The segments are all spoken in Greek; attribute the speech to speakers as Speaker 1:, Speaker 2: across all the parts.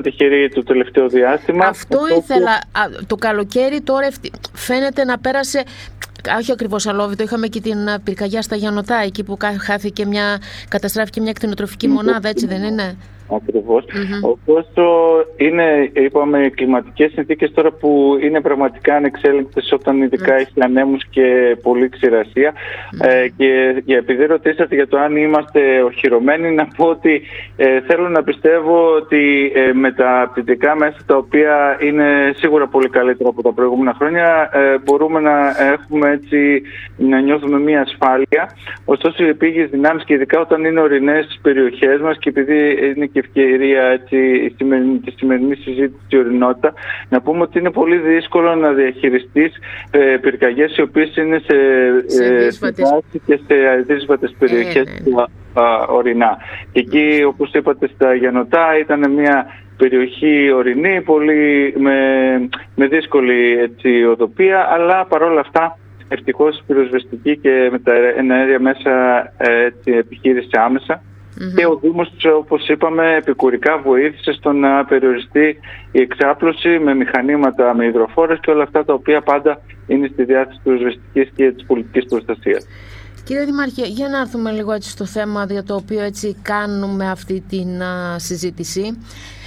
Speaker 1: τυχεροί το τελευταίο διάστημα.
Speaker 2: Αυτό ήθελα. Το καλοκαίρι τώρα φαίνεται να πέρασε, όχι ακριβώς αλόβητο. Είχαμε και την πυρκαγιά στα Γιαννωτά, εκεί που καταστράφηκε μια κτηνοτροφική μονάδα, έτσι δεν είναι?
Speaker 1: Ακριβώς. Ωστόσο, είναι, είπαμε, κλιματικές συνθήκες τώρα που είναι πραγματικά ανεξέλεγκτες, όταν ειδικά έχει ανέμους και πολλή ξηρασία. Και επειδή ρωτήσατε για το αν είμαστε οχυρωμένοι, να πω ότι θέλω να πιστεύω ότι με τα πτυτικά μέσα, τα οποία είναι σίγουρα πολύ καλύτερα από τα προηγούμενα χρόνια, μπορούμε να έχουμε έτσι, να νιώθουμε μια ασφάλεια. Ωστόσο, οι επίγειες δυνάμεις, και ειδικά όταν είναι ορεινές περιοχές μας, και επειδή είναι και ευκαιρία έτσι, τη σημερινή συζήτηση η ορεινότητα, να πούμε ότι είναι πολύ δύσκολο να διαχειριστείς πυρκαγιές οι οποίες είναι σε βάση και σε αδύσβατες περιοχές ορεινά. Και εκεί, όπως είπατε, στα Γιαννωτά ήταν μια περιοχή ορεινή, πολύ με δύσκολη έτσι, οδοπία, αλλά παρόλα αυτά ευτυχώς πυροσβεστική και με τα εναέρια μέσα έτσι, επιχείρησε άμεσα. Και ο Δήμος, όπως είπαμε, επικουρικά βοήθησε στο να περιοριστεί η εξάπλωση με μηχανήματα, με υδροφόρες και όλα αυτά τα οποία πάντα είναι στη διάθεση της πυροσβεστικής και της πολιτικής προστασίας.
Speaker 2: Κύριε Δημάρχε, για να έρθουμε λίγο έτσι στο θέμα για το οποίο έτσι κάνουμε αυτή την συζήτηση.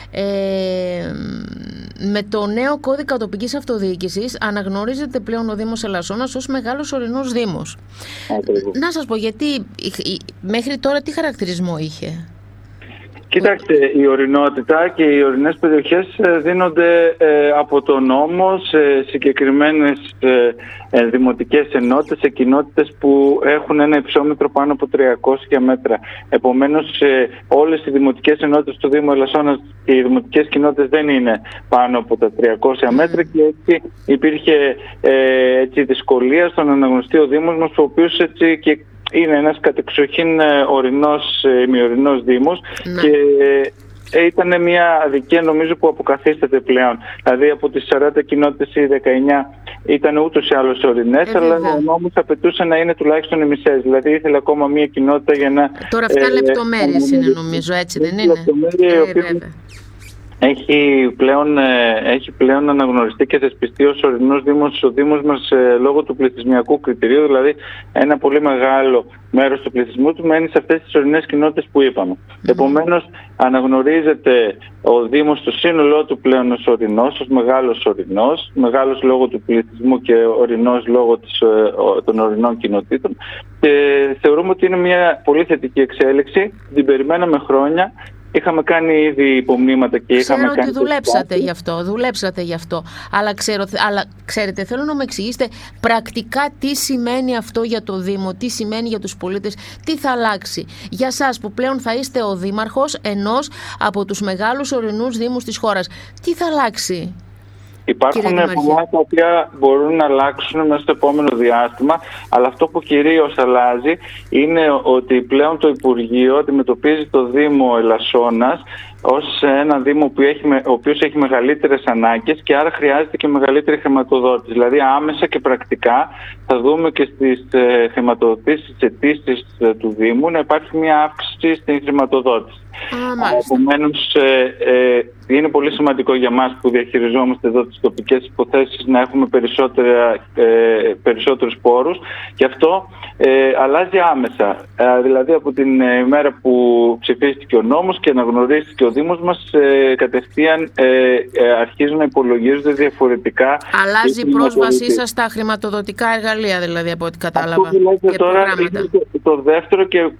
Speaker 2: Με το νέο κώδικα τοπικής αυτοδιοίκησης αναγνωρίζεται πλέον ο Δήμος Ελασσόνας ως μεγάλος ορεινός δήμος. Να σας πω, γιατί μέχρι τώρα τι χαρακτηρισμό είχε?
Speaker 1: Κοιτάξτε, η ορεινότητα και οι ορεινές περιοχές δίνονται από τον νόμο σε συγκεκριμένες δημοτικές ενότητες, σε κοινότητες που έχουν ένα υψόμετρο πάνω από 300 μέτρα. Επομένως, όλες οι δημοτικές ενότητες του Δήμου Ελασσόνας και οι δημοτικές κοινότητες δεν είναι πάνω από τα 300 μέτρα, και έτσι υπήρχε έτσι, δυσκολία στο να αναγνωριστεί ο Δήμος μας, ο οποίος έτσι και είναι ένας κατεξοχήν ημιορεινός δήμος, και ήταν μια αδικία νομίζω που αποκαθίσταται πλέον. Δηλαδή από τις 40 κοινότητες οι 19 ήταν ούτως ή άλλως ορεινές, αλλά ο νόμος απαιτούσε να είναι τουλάχιστον οι μισές. Δηλαδή ήθελε ακόμα μια κοινότητα για να...
Speaker 2: Τώρα αυτά λεπτομέρειες είναι νομίζω, έτσι δεν είναι?
Speaker 1: Έχει πλέον αναγνωριστεί και θεσπιστεί ως ορεινός δήμος ο Δήμος μας λόγω του πληθυσμιακού κριτηρίου, δηλαδή ένα πολύ μεγάλο μέρος του πληθυσμού του μένει σε αυτές τις ορεινές κοινότητες που είπαμε. Επομένως, αναγνωρίζεται ο Δήμος στο σύνολό του πλέον ως ορεινός, ως μεγάλος λόγω του πληθυσμού και ορεινός λόγω των ορεινών κοινοτήτων, και θεωρούμε ότι είναι μια πολύ θετική εξέλιξη. Την περιμέναμε χρόνια. Είχαμε κάνει ήδη υπομνήματα και είχαμε κάνει...
Speaker 2: Ξέρω ότι δουλέψατε γι' αυτό. Αλλά ξέρετε, θέλω να μου εξηγήσετε πρακτικά τι σημαίνει αυτό για το Δήμο, τι σημαίνει για τους πολίτες, τι θα αλλάξει. Για σας που πλέον θα είστε ο δήμαρχος ενός από τους μεγάλους ορεινούς δήμους της χώρας, τι θα αλλάξει?
Speaker 1: Υπάρχουν πολλά τα οποία μπορούν να αλλάξουν μέσα στο επόμενο διάστημα, αλλά αυτό που κυρίως αλλάζει είναι ότι πλέον το Υπουργείο αντιμετωπίζει το Δήμο Ελασσόνας ως ένα Δήμο ο οποίος έχει μεγαλύτερες ανάγκες και άρα χρειάζεται και μεγαλύτερη χρηματοδότηση. Δηλαδή άμεσα και πρακτικά θα δούμε και στις χρηματοδοτήσεις αιτήσεις του Δήμου να υπάρχει μια αύξηση στην χρηματοδότηση. Επομένως, είναι πολύ σημαντικό για μας που διαχειριζόμαστε εδώ τις τοπικές υποθέσεις να έχουμε περισσότερους πόρους, και αυτό αλλάζει άμεσα. Δηλαδή από την ημέρα που ψηφίστηκε ο νόμος και αναγνωρίστηκε ο Δήμος μας, κατευθείαν αρχίζουν να υπολογίζονται διαφορετικά.
Speaker 2: Αλλάζει η πρόσβασή σας στα χρηματοδοτικά εργαλεία, δηλαδή, από ό,τι κατάλαβα.
Speaker 1: Αυτό δηλαδή τώρα είναι το δεύτερο και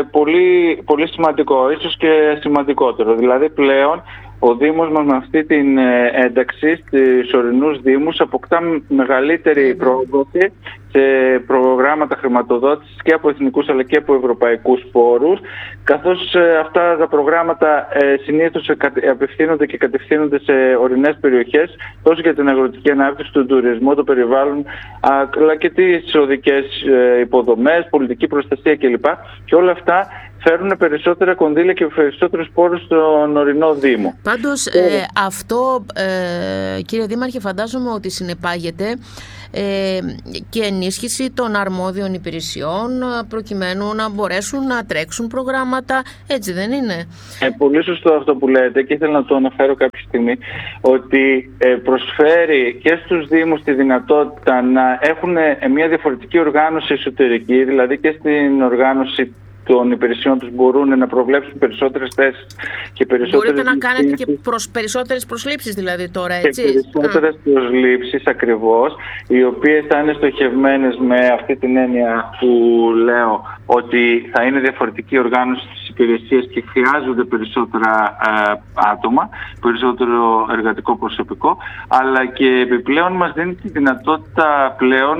Speaker 1: πολύ σημαντικό, ίσως και σημαντικότερο. Δηλαδή πλέον ο Δήμος μας με αυτή την ένταξη στους ορεινούς δήμους αποκτά μεγαλύτερη πρόσβαση σε προγράμματα χρηματοδότησης και από εθνικούς αλλά και από ευρωπαϊκούς πόρους, καθώς αυτά τα προγράμματα συνήθως απευθύνονται και κατευθύνονται σε ορεινές περιοχές, τόσο για την αγροτική ανάπτυξη, τον τουρισμό, το περιβάλλον, αλλά και τις οδικές υποδομές, πολιτική προστασία κλπ. Και όλα αυτά φέρουν περισσότερα κονδύλια και περισσότερους πόρους στον ορεινό Δήμο.
Speaker 2: Πάντως αυτό, κύριε Δήμαρχε, φαντάζομαι ότι συνεπάγεται και ενίσχυση των αρμόδιων υπηρεσιών προκειμένου να μπορέσουν να τρέξουν προγράμματα, έτσι δεν είναι?
Speaker 1: Πολύ σωστό αυτό που λέτε και ήθελα να το αναφέρω κάποια στιγμή, ότι προσφέρει και στους Δήμους τη δυνατότητα να έχουν μια διαφορετική οργάνωση εσωτερική, δηλαδή και στην οργάνωση των υπηρεσιών τους μπορούν να προβλέψουν περισσότερες θέσεις και περισσότερες...
Speaker 2: Μπορείτε να κάνετε και περισσότερες προσλήψεις δηλαδή τώρα, έτσι?
Speaker 1: Και περισσότερες προσλήψεις ακριβώς, οι οποίες θα είναι στοχευμένες με αυτή την έννοια που λέω, ότι θα είναι διαφορετική οργάνωση της υπηρεσίας και χρειάζονται περισσότερα άτομα, περισσότερο εργατικό προσωπικό, αλλά και επιπλέον μας δίνει τη δυνατότητα πλέον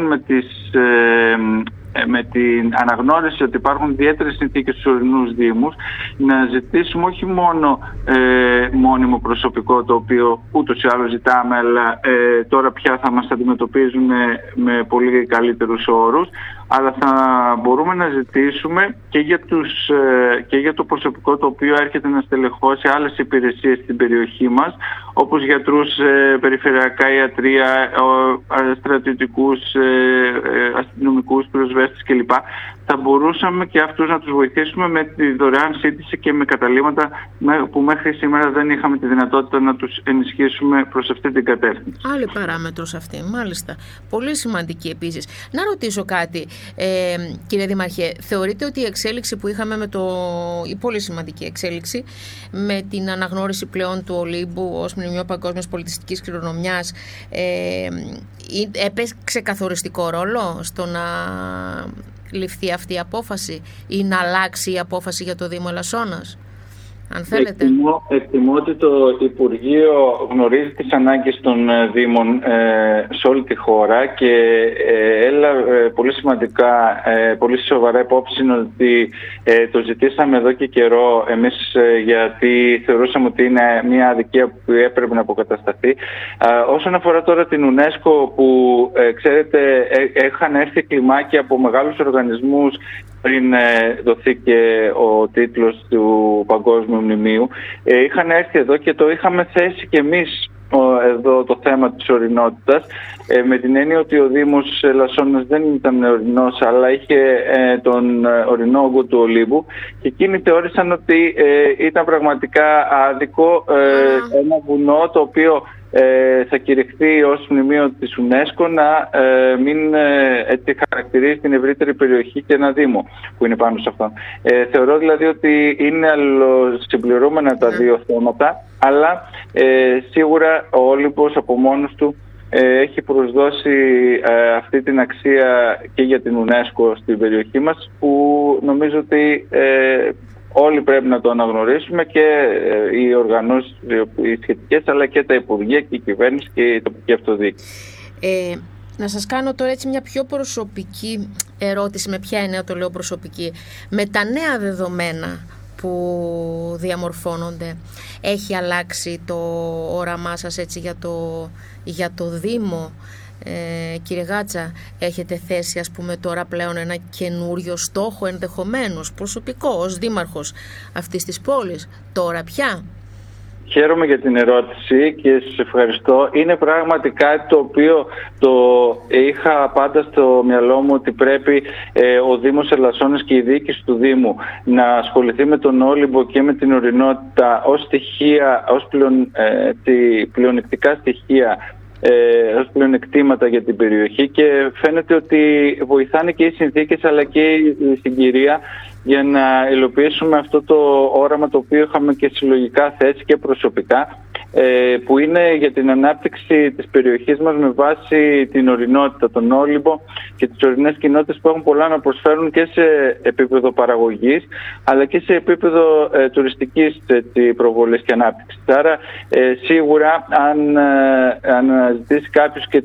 Speaker 1: με την αναγνώριση ότι υπάρχουν ιδιαίτερες συνθήκες στους ορεινούς Δήμους, να ζητήσουμε όχι μόνο μόνιμο προσωπικό, το οποίο ούτως ή άλλως ζητάμε, αλλά τώρα πια θα μας αντιμετωπίζουν με πολύ καλύτερους όρους, αλλά θα μπορούμε να ζητήσουμε και για το προσωπικό το οποίο έρχεται να στελεχώσει άλλες υπηρεσίες στην περιοχή μας, όπως γιατρούς, περιφερειακά ιατρία, στρατιωτικούς, αστυνομικούς, πυροσβέστες κλπ. Θα μπορούσαμε και αυτούς να τους βοηθήσουμε με τη δωρεάν σύντηση και με καταλήμματα που μέχρι σήμερα δεν είχαμε τη δυνατότητα να τους ενισχύσουμε προς αυτή την κατεύθυνση.
Speaker 2: Άλλη παράμετρος αυτή, μάλιστα. Πολύ σημαντική επίσης. Να ρωτήσω κάτι, κύριε Δήμαρχε, θεωρείτε ότι η εξέλιξη που είχαμε η πολύ σημαντική εξέλιξη με την αναγνώριση πλέον του Ολύμπου ως μνημείο παγκόσμιας πολιτιστικής κληρονομιάς έπαιξε καθοριστικό ρόλο στο να ληφθεί αυτή η απόφαση ή να αλλάξει η απόφαση για το Δήμο Ελασσόνας, αν θέλετε?
Speaker 1: Εκτιμώ ότι το Υπουργείο γνωρίζει τις ανάγκες των Δήμων σε όλη τη χώρα και πολύ σημαντικά, πολύ σοβαρά υπόψη είναι ότι το ζητήσαμε εδώ και καιρό εμείς, γιατί θεωρούσαμε ότι είναι μια αδικία που έπρεπε να αποκατασταθεί. Όσον αφορά τώρα την UNESCO, που ξέρετε είχαν έρθει κλιμάκια από μεγάλους οργανισμούς πριν δοθεί και ο τίτλος του Παγκόσμιου Μνημείου, είχαν έρθει εδώ και το είχαμε θέσει και εμείς εδώ το θέμα της ορεινότητας, με την έννοια ότι ο Δήμος Ελασσόνας δεν ήταν ορεινός, αλλά είχε τον ορεινό όγκο του Ολύμπου, και εκείνοι θεώρησαν ότι ήταν πραγματικά άδικο ένα βουνό το οποίο θα κηρυχθεί ως μνημείο της UNESCO να μην έτσι χαρακτηρίζει την ευρύτερη περιοχή και ένα Δήμο που είναι πάνω σε αυτό. Θεωρώ δηλαδή ότι είναι αλληλοσυμπληρούμενα τα δύο θέματα, αλλά σίγουρα ο Όλυμπος από μόνος του έχει προσδώσει αυτή την αξία και για την UNESCO στην περιοχή μας, που νομίζω ότι όλοι πρέπει να το αναγνωρίσουμε, και οι οργανώσεις οι σχετικές, αλλά και τα Υπουργεία και η κυβέρνηση και η τοπική αυτοδιοίκηση.
Speaker 2: Να σας κάνω τώρα έτσι μια πιο προσωπική ερώτηση. Με ποια έννοια το λέω προσωπική? Με τα νέα δεδομένα που διαμορφώνονται, έχει αλλάξει το όραμά σας έτσι για το Δήμο? Κύριε Γάτσα, έχετε θέσει ας πούμε τώρα πλέον ένα καινούριο στόχο, ενδεχομένως προσωπικό, ως δήμαρχος αυτής της πόλης τώρα πια?
Speaker 1: Χαίρομαι για την ερώτηση και σας ευχαριστώ. Είναι πράγματι κάτι το οποίο το είχα πάντα στο μυαλό μου, ότι πρέπει ο Δήμος Ελασσόνας και η διοίκηση του Δήμου να ασχοληθεί με τον Όλυμπο και με την ορεινότητα ως στοιχεία, ως πλεονεκτικά στοιχεία, ως πλεονεκτήματα για την περιοχή, και φαίνεται ότι βοηθάνε και οι συνθήκες αλλά και η συγκυρία για να υλοποιήσουμε αυτό το όραμα το οποίο είχαμε και συλλογικά θέσει και προσωπικά, που είναι για την ανάπτυξη της περιοχής μας με βάση την ορεινότητα, τον Όλυμπο και τις ορεινές κοινότητες που έχουν πολλά να προσφέρουν και σε επίπεδο παραγωγής αλλά και σε επίπεδο τουριστικής προβολής και ανάπτυξης. Άρα σίγουρα αν αναζητήσει κάποιος και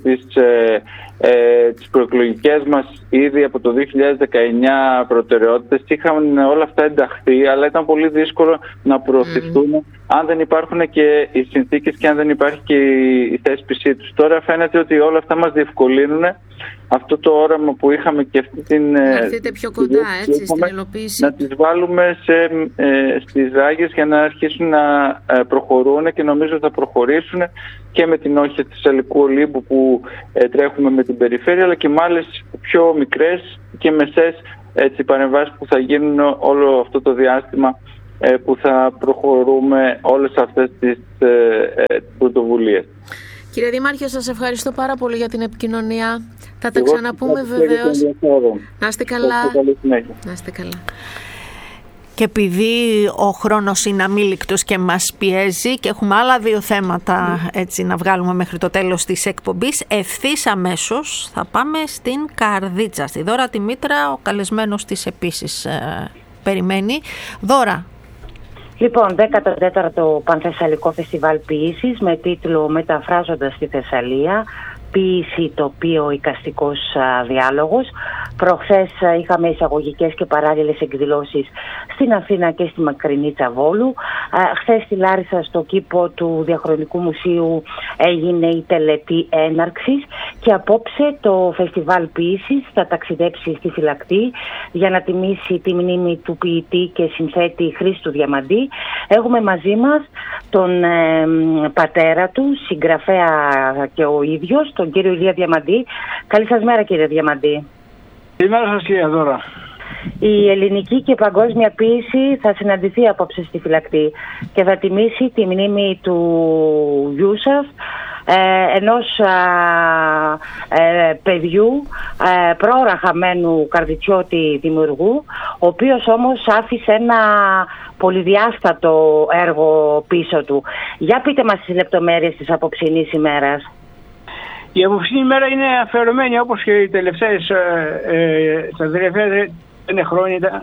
Speaker 1: τις προεκλογικές μας ήδη από το 2019 προτεραιότητες, είχαν όλα αυτά ενταχθεί, αλλά ήταν πολύ δύσκολο να προωθηθούν αν δεν υπάρχουν και οι συνθήκες και αν δεν υπάρχει και η θέσπισή τους. Τώρα φαίνεται ότι όλα αυτά μας διευκολύνουν αυτό το όραμα που είχαμε και αυτή την...
Speaker 2: Να έρθετε πιο κοντά, έτσι, στην υλοποίηση.
Speaker 1: Να τις βάλουμε στις ράγες για να αρχίσουν να προχωρούν, και νομίζω θα προχωρήσουν και με την όχια της Θεσσαλικού Ολύμπου που τρέχουμε με την περιφέρεια, αλλά και με άλλες πιο μικρές και μεσές παρεμβάσεις που θα γίνουν όλο αυτό το διάστημα που θα προχωρούμε όλες αυτές τις πρωτοβουλίες.
Speaker 2: Κύριε Δήμαρχε, σας ευχαριστώ πάρα πολύ για την επικοινωνία. Θα τα ξαναπούμε βεβαίως. Να είστε καλά. Να είστε καλά.
Speaker 3: Και επειδή ο χρόνος είναι αμήλικτος και μας πιέζει και έχουμε άλλα δύο θέματα έτσι να βγάλουμε μέχρι το τέλος της εκπομπής, ευθύς αμέσως θα πάμε στην Καρδίτσα. Στη Δώρα τη Μήτρα, ο καλεσμένος της επίσης περιμένει. Δώρα.
Speaker 4: Λοιπόν, 14ο Πανθεσσαλικό Φεστιβάλ Ποίησης με τίτλο «Μεταφράζοντας τη Θεσσαλία, ποίηση, τοπίο, εικαστικός διάλογος». Προχθές είχαμε εισαγωγικές και παράλληλες εκδηλώσεις στην Αθήνα και στη Μακρινίτσα Βόλου. Χθες στη Λάρισα, στο κήπο του Διαχρονικού Μουσείου, έγινε η τελετή έναρξης και απόψε το Φεστιβάλ Ποίησης θα ταξιδέψει στη Φυλακτή για να τιμήσει τη μνήμη του ποιητή και συνθέτη Χρήστου Διαμαντή. Έχουμε μαζί μας τον πατέρα του, συγγραφέα και ο ίδιος, τον κύριο Ηλία Διαμαντή. Καλή σας μέρα, κύριε Διαμαντή.
Speaker 5: Καλημέρα σας, κυρία Δώρα.
Speaker 4: Η ελληνική και παγκόσμια ποίηση θα συναντηθεί απόψε στη Φυλακτή και θα τιμήσει τη μνήμη του Ιούσαφ, ενός παιδιού πρόωρα χαμένου καρδιτσιώτη δημιουργού, ο οποίος όμως άφησε ένα πολυδιάστατο έργο πίσω του. Για πείτε μας τις λεπτομέρειες της απόψινής ημέρας.
Speaker 5: Η απόψινή ημέρα είναι αφιερωμένη, όπως και οι τελευταίες τα τελευταία 5 χρόνια,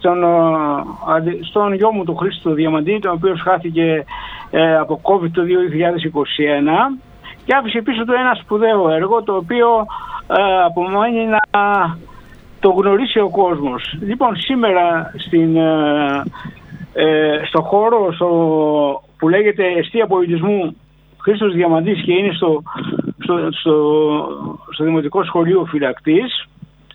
Speaker 5: στον γιο μου του Χρήστου Διαμαντή, τον οποίος χάθηκε από COVID το 2021 και άφησε πίσω του ένα σπουδαίο έργο, το οποίο απομένει να το γνωρίσει ο κόσμος. Λοιπόν, σήμερα στο χώρο που λέγεται Εστία Πολιτισμού Χρήστος Διαμαντής και είναι στο Δημοτικό Σχολείο Φυλακτής,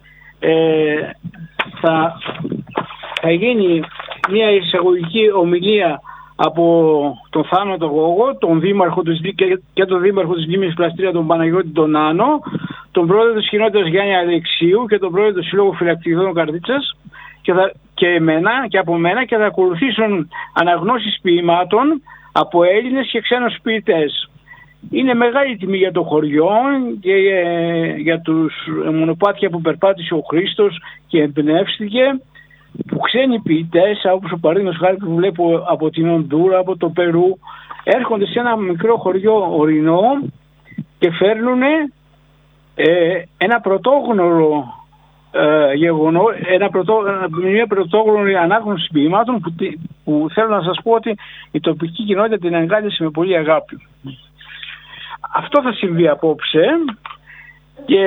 Speaker 5: θα γίνει μια εισαγωγική ομιλία από τον Θάνο τον Γόγο, τον Δήμαρχο και τον Δήμαρχο της Λίμνης Πλαστήρα, τον Παναγιώτη τον Άνο, τον Πρόεδρο της Κοινότητας Γιάννη Αλεξίου και τον Πρόεδρο του Συλλόγου Φυλακτικών Καρδίτσας και από μένα, και θα ακολουθήσουν αναγνώσεις ποιημάτων από Έλληνες και ξένους ποιητές. Είναι μεγάλη τιμή για το χωριό και για τους μονοπάτια που περπάτησε ο Χρήστος και εμπνεύστηκε, που ξένοι ποιητές, όπως ο παραδείγματος χάρη που βλέπω από την Ονδούρα, από το Περού, έρχονται σε ένα μικρό χωριό ορεινό και φέρνουν ένα πρωτόγνωρο γεγονό, μια πρωτόγνωρη ανάγνωση ποιημάτων που θέλω να σας πω ότι η τοπική κοινότητα την εγκάλεσε με πολύ αγάπη. Αυτό θα συμβεί απόψε και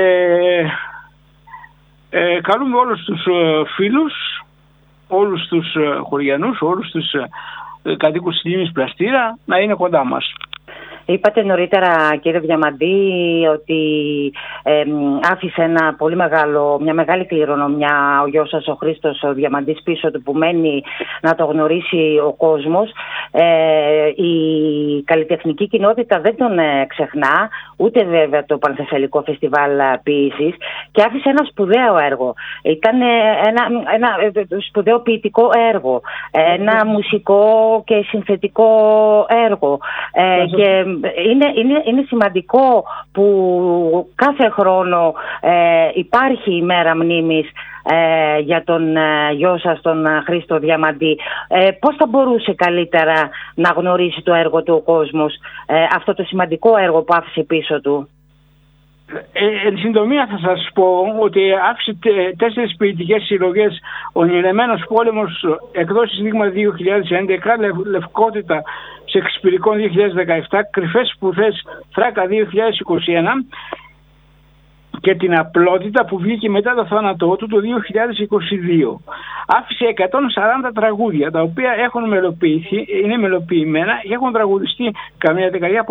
Speaker 5: καλούμε όλους τους φίλους, όλους τους χωριανούς, όλους τους κατοίκους της Λίμνης Πλαστήρα να είναι κοντά μας.
Speaker 4: Είπατε νωρίτερα, κύριε Διαμαντή, ότι άφησε μια μεγάλη κληρονομιά ο γιος σας ο Χρήστος ο Διαμαντής πίσω του, που μένει να το γνωρίσει ο κόσμος. Η καλλιτεχνική κοινότητα δεν τον ξεχνά, ούτε βέβαια το Πανθεσσαλικό Φεστιβάλ Ποίησης, και άφησε ένα σπουδαίο έργο. Ήταν ένα σπουδαίο ποιητικό έργο, ένα μουσικό και συνθετικό έργο, και είναι σημαντικό που κάθε χρόνο υπάρχει η μέρα μνήμης για τον γιο σας, τον Χρήστο Διαμαντή. Πώς θα μπορούσε καλύτερα να γνωρίσει το έργο του ο κόσμος, αυτό το σημαντικό έργο που άφησε πίσω του?
Speaker 5: Εν συντομία θα σας πω ότι άφησε 4 ποιητικές συλλογές: Ονειρεμένος πόλεμος, εκδόσεις Νίγμα 2011, Λευκότητα Σεξπυρικών 2017, Κρυφές σπουδές Θράκα 2021, και την απλότητα που βγήκε μετά το θάνατό του το 2022. Άφησε 140 τραγούδια, τα οποία έχουν μελοποιηθεί, είναι μελοποιημένα και έχουν τραγουδιστεί καμία δεκαετία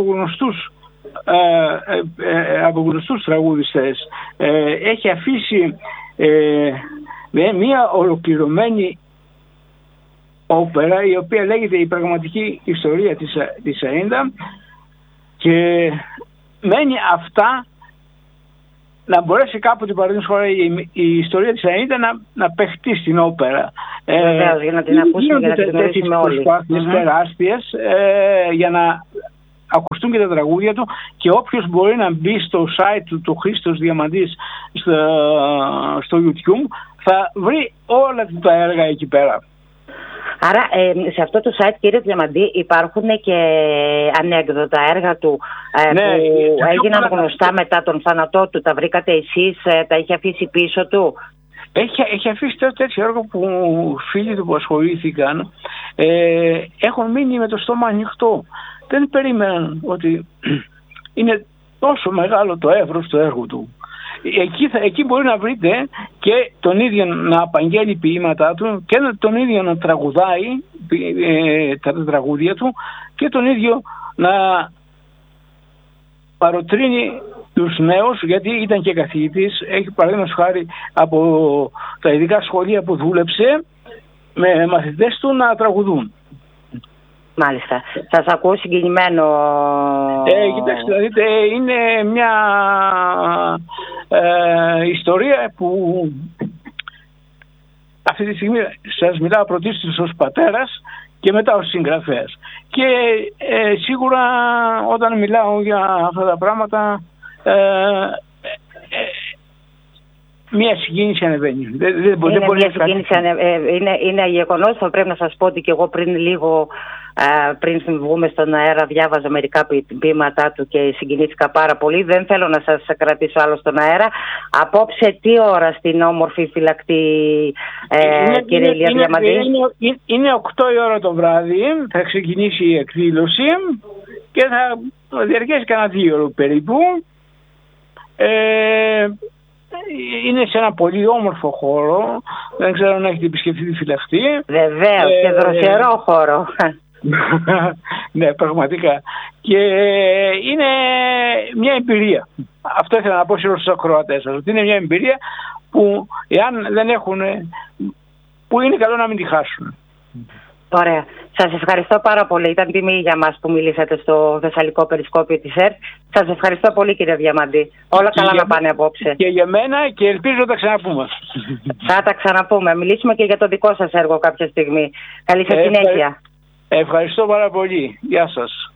Speaker 5: από γνωστούς τραγουδιστές. Έχει αφήσει μια ολοκληρωμένη όπερα, η οποία λέγεται «Η πραγματική ιστορία της Αΐντα», και μένει αυτά να μπορέσει κάποτε, παραδείγματος χάρη, η ιστορία της Αΐντα να παιχτεί στην όπερα.
Speaker 4: Βεβαίως, για να την ακούσουμε και να την γνωρίσουμε όλοι.
Speaker 5: Προσπάθειες τεράστιες για να ακουστούν και τα τραγούδια του, και όποιος μπορεί να μπει στο site του Χρήστος Διαμαντής στο YouTube θα βρει όλα τα έργα εκεί πέρα.
Speaker 4: Άρα σε αυτό το site, κύριε Διαμαντή, υπάρχουν και ανέκδοτα έργα του που έγιναν γνωστά μετά τον θάνατό του. Τα βρήκατε εσείς, τα είχε αφήσει πίσω του?
Speaker 5: Έχει αφήσει τέτοιο έργο που φίλοι του που ασχολήθηκαν έχουν μείνει με το στόμα ανοιχτό. Δεν περίμεναν ότι είναι τόσο μεγάλο το εύρος του έργου του. Εκεί μπορεί να βρείτε και τον ίδιο να απαγγέλει ποίηματά του και τον ίδιο να τραγουδάει τα τραγούδια του και τον ίδιο να παροτρύνει τους νέους, γιατί ήταν και καθηγητής, έχει παραδείγματος χάρη από τα ειδικά σχολεία που δούλεψε με μαθητές του να τραγουδούν.
Speaker 4: Μάλιστα. Σας ακούω συγκινημένο.
Speaker 5: Κοιτάξτε, δείτε, είναι μια ιστορία που αυτή τη στιγμή σας μιλάω πρωτίστως ως πατέρας και μετά ως συγγραφέας. Και σίγουρα όταν μιλάω για αυτά τα πράγματα μια συγκίνηση ανεβαίνει.
Speaker 4: Είναι γεγονός. Θα πρέπει να σας πω ότι και εγώ πριν βγούμε στον αέρα διάβαζα μερικά ποίηματά του και συγκινήθηκα πάρα πολύ. Δεν θέλω να σας κρατήσω άλλο στον αέρα. Απόψε τι ώρα στην όμορφη φυλακτή, κύριε Ηλία Διαμαντή?
Speaker 5: Είναι 8 η ώρα το βράδυ, θα ξεκινήσει η εκδήλωση και θα διαρκέσει κανένα 2 ώρες περίπου. Είναι σε ένα πολύ όμορφο χώρο. Δεν ξέρω αν έχετε επισκεφτεί τη φυλακτή.
Speaker 4: Βεβαίως, και δροσερό χώρο.
Speaker 5: Ναι, πραγματικά. Και είναι μια εμπειρία. Αυτό ήθελα να πω σε όλους τους ακροατές σας, ότι είναι μια εμπειρία που εάν δεν έχουν, που είναι καλό να μην τη χάσουν.
Speaker 4: Ωραία. Σας ευχαριστώ πάρα πολύ. Ήταν τιμή για μας που μιλήσατε στο Θεσσαλικό Περισκόπιο της ΕΡΤ. Σας ευχαριστώ πολύ, κύριε Διαμαντή. Όλα καλά να πάνε απόψε.
Speaker 5: Και για μένα, και ελπίζω να τα ξαναπούμε.
Speaker 4: Θα τα ξαναπούμε. Μιλήσουμε και για το δικό σας έργο κάποια στιγμή. Καλή σας συνέχεια.
Speaker 5: Ευχαριστώ πάρα πολύ. Γεια σας.